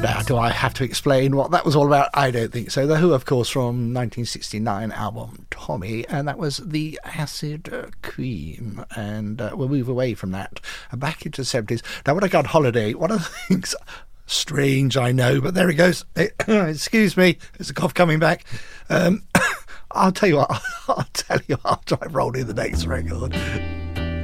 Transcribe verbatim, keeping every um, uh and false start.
Now, do I have to explain what that was all about? I don't think so. The Who, of course, from nineteen sixty-nine album Tommy, and that was the Acid Queen. And uh, we'll move away from that and back into the seventies. Now, when I go on holiday, one of the things, strange, I know, but there it goes. Excuse me, there's a cough coming back. Um, I'll tell you what, I'll tell you after I've rolled in the next record.